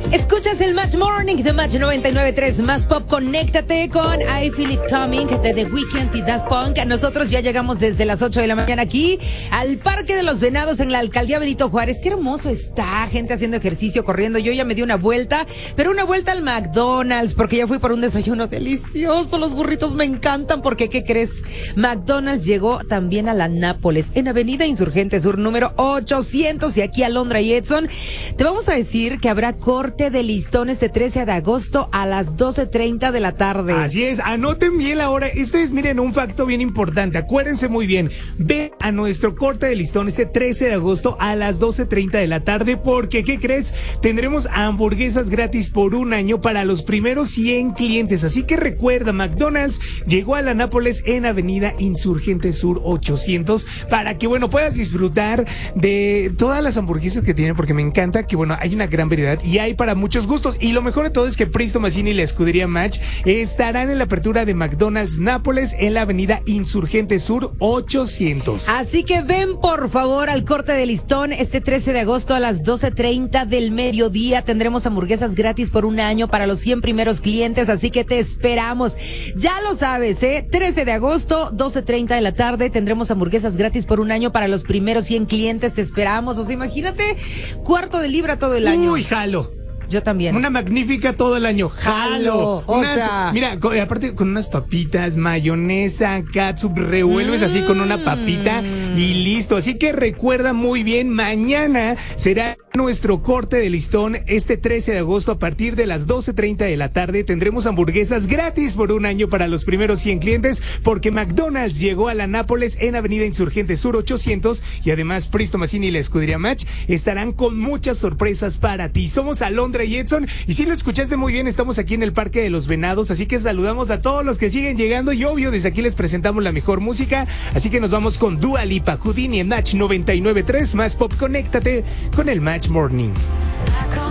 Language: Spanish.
Escuchas el Match Morning de Match 99.3 Más Pop. Conéctate con I Feel It Coming de The Weeknd y Daft Punk. Nosotros ya llegamos desde las 8 de la mañana aquí al Parque de los Venados en la Alcaldía Benito Juárez. Qué hermoso está, gente haciendo ejercicio, corriendo. Yo ya me di una vuelta, pero una vuelta al McDonald's porque ya fui por un desayuno delicioso. Los burritos me encantan porque, ¿qué crees? McDonald's llegó también a la Nápoles en Avenida Insurgente Sur número 800 y aquí a Londra y Edson. Te vamos a decir que habrá corte de listón este 13 de agosto a las 12:30 de la tarde. Así es, anoten bien la hora. Miren, un facto bien importante. Acuérdense muy bien. Ve a nuestro corte de listón este 13 de agosto a las 12:30 de la tarde porque, ¿qué crees? Tendremos hamburguesas gratis por un año para los primeros 100 clientes. Así que recuerda, McDonald's llegó a la Nápoles en Avenida Insurgente Sur 800 para que, puedas disfrutar de todas las hamburguesas que tienen, porque me encanta que, hay una gran variedad y hay para muchos gustos. Y lo mejor de todo es que Pristo Mazzini y la escudería Match estarán en la apertura de McDonald's Nápoles en la Avenida Insurgente Sur 800. Así que ven por favor al corte de listón este 13 de agosto a las 12:30 del mediodía. Tendremos hamburguesas gratis por un año para los 100 primeros clientes, así que te esperamos. Ya lo sabes, 13 de agosto, 12:30 de la tarde, tendremos hamburguesas gratis por un año para los primeros 100 clientes. Te esperamos. O sea, imagínate, cuarto de libra todo el año. Uy, jalo. Yo también. Una magnífica todo el año. ¡Jalo! Mira, aparte con unas papitas, mayonesa, catsup, revuelves así con una papita y listo. Así que recuerda muy bien, mañana será nuestro corte de listón este 13 de agosto a partir de las 12:30 de la tarde. Tendremos hamburguesas gratis por un año para los primeros 100 clientes porque McDonald's llegó a la Nápoles en Avenida Insurgente Sur 800 y además Pristo Mazzini y la escudería Match estarán con muchas sorpresas para ti. Somos Alondra y Edson, y si lo escuchaste muy bien, estamos aquí en el Parque de los Venados, así que saludamos a todos los que siguen llegando y obvio, desde aquí les presentamos la mejor música, así que nos vamos con Dua Lipa, Houdini en Match 99.3 Más Pop. Conéctate con el Match Morning.